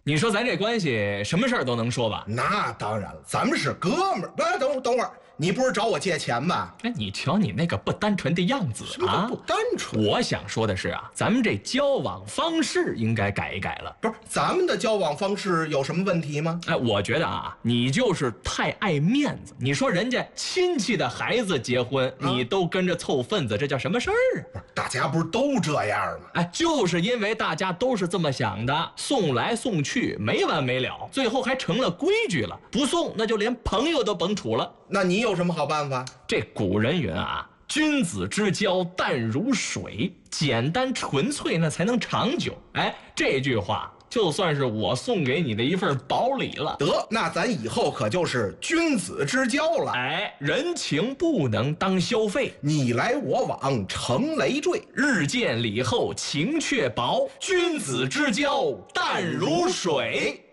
你说咱这关系什么事儿都能说吧？ 那当然了，咱们是哥们儿。不，等会儿，你不是找我借钱吧？ 哎，你瞧你那个不单纯的样子啊！ 不单纯。 我想说的是啊，咱们这交往方式应该改一改了。 不是，咱们的交往方式有什么问题吗？ 哎，我觉得啊，你就是太爱面子。你说人家亲戚的孩子结婚，你都跟着凑份子，这叫什么事儿啊？ 不是，大家不是都这样吗？ 哎，就是因为大家都是这么想的，送来送去没完没了，最后还成了规矩了。不送那就连朋友都甭处了。 那你有什么好办法？ 这古人云啊，君子之交淡如水，简单纯粹那才能长久。哎，这句话就算是我送给你的一份薄礼了。 得，那咱以后可就是君子之交了。 哎，人情不能当消费， 你来我往成累赘， 日见礼后情却薄，君子之交淡如水。